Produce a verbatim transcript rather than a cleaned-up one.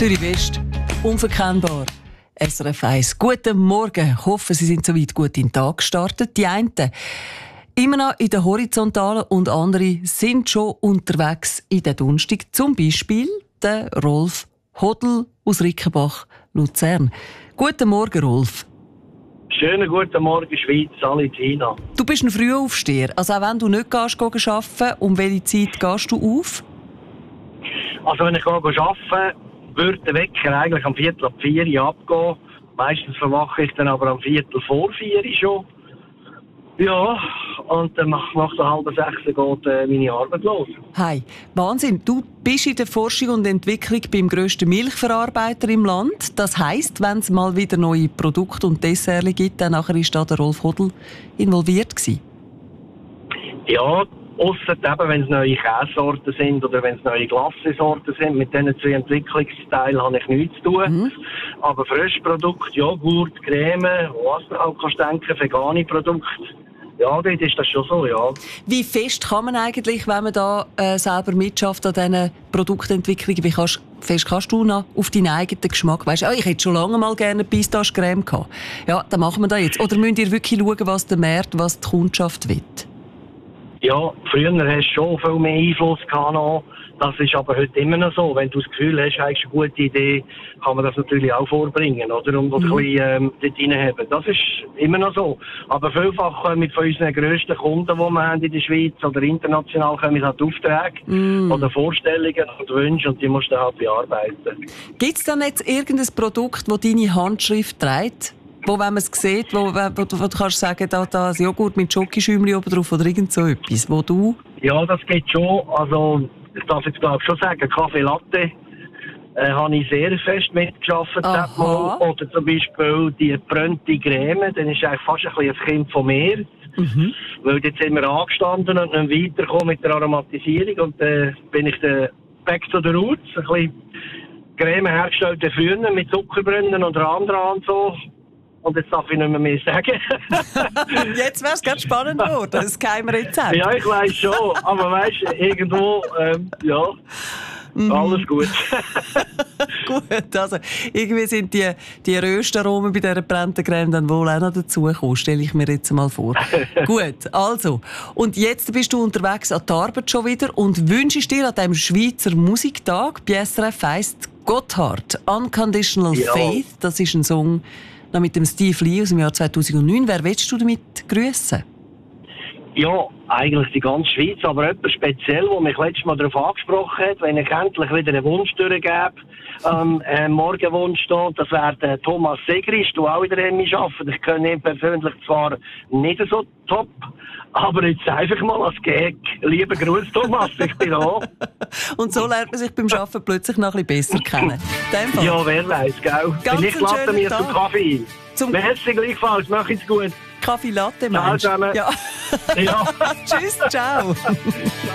Zürich West, unverkennbar. S R F eins. Guten Morgen. Ich hoffe, Sie sind soweit gut in den Tag gestartet. Die einen immer noch in der Horizontalen und andere sind schon unterwegs in der Donnerstag. Zum Beispiel der Rolf Hodl aus Rickenbach, Luzern. Guten Morgen, Rolf. Schönen guten Morgen, Schweiz, alle Tina. Du bist ein Frühaufsteher. Also auch wenn du nicht gehst, gehst arbeiten, um welche Zeit gehst du auf? Also wenn ich arbeite, würde der Wecker eigentlich am Viertel ab vier Uhr abgehen. Meistens verwache ich dann aber am Viertel vor vier Uhr schon. Ja, und dann nach, nach der halben sechs geht äh, meine Arbeit los. Hey, Wahnsinn. Du bist in der Forschung und Entwicklung beim grössten Milchverarbeiter im Land. Das heisst, wenn es mal wieder neue Produkte und Desserts gibt, dann nachher ist da der Rolf Hodl involviert gewesen. Ja, ausser eben, wenn es neue Käsesorten sind oder wenn es neue Glassesorten sind. Mit diesen zwei Entwicklungsteilen habe ich nichts zu tun. Mhm. Aber Frischprodukte, Joghurt, Creme, was du auch kannst denken, vegane Produkte. Ja, dort ist das schon so, ja. Wie fest kann man eigentlich, wenn man da äh, selber mitschafft an diesen Produktentwicklungen, wie kannst, fest kannst du noch auf deinen eigenen Geschmack? Weißt du, oh, ich hätte schon lange mal gerne Pistachecreme gehabt. Ja, dann machen wir das jetzt. Oder müsst ihr wirklich schauen, was der Markt, was die Kundschaft will? Ja, früher hast du schon viel mehr Einfluss gehabt noch. Das ist aber heute immer noch so. Wenn du das Gefühl hast, hast du eine gute Idee, kann man das natürlich auch vorbringen, oder? Und das mhm. ein bisschen ähm, dort reinhaben. Das ist immer noch so. Aber vielfach äh, mit von unseren grössten Kunden, die wir haben in der Schweiz oder international, kommen halt Aufträge mhm. oder Vorstellungen und Wünsche und die musst du halt bearbeiten. Gibt es dann jetzt irgendein Produkt, das deine Handschrift trägt? Wo, wenn man es sieht, wo, wo, wo du kannst sagen, da, da ein Joghurt mit Schokischäumchen oben drauf oder irgend so etwas, wo du... Ja, das geht schon. Also, ich darf jetzt glaube ich schon sagen, Kaffee Latte äh, habe ich sehr fest mitgearbeitet. Oder zum Beispiel die gebrannte Creme, dann ist eigentlich fast ein, ein Kind von mir. Mhm. Weil jetzt sind wir angestanden und dann weitergekommen mit der Aromatisierung und dann äh, bin ich dann back to the roots, ein bisschen Creme hergestellt früher mit Zuckerbrunnen und Randra und so. Und jetzt darf ich nicht mehr, mehr sagen. Jetzt wäre es ganz spannend geworden, das Geheimrezept. Ja, ich weiss schon. Aber weißt du, irgendwo, ähm, ja, mm. alles gut. Gut, also irgendwie sind die, die Röstaromen bei dieser gebrannten Creme dann wohl auch noch dazugekommen, stelle ich mir jetzt mal vor. Gut, also. Und jetzt bist du unterwegs an die Arbeit schon wieder und wünschst dir an diesem Schweizer Musiktag bei S R F eins Gotthard, Unconditional ja. Faith, das ist ein Song, noch mit dem Steve Lee aus dem Jahr zweitausendneun. Wer willst du damit grüßen? Ja, eigentlich die ganze Schweiz, aber jemand speziell, der mich letztes Mal darauf angesprochen hat, wenn ich endlich wieder einen Wunsch durchgebe, ähm, einen Morgenwunsch da, das wäre der Thomas Segrist, der auch in der Emmy arbeitet. Ich kenne ihn persönlich zwar nicht so top, aber jetzt einfach mal als Gag. Lieber Gruß, Thomas, ich bin da. Und so lernt man sich beim Arbeiten plötzlich noch ein bisschen besser kennen. Ja, wer weiß, gell? Ganz Vielleicht laden wir zum Kaffee ein. Zum Merci gleichfalls, mach es gut. Kaffee Latte, Mensch. Ciao zusammen. Ja. Ja. Tschüss, ciao.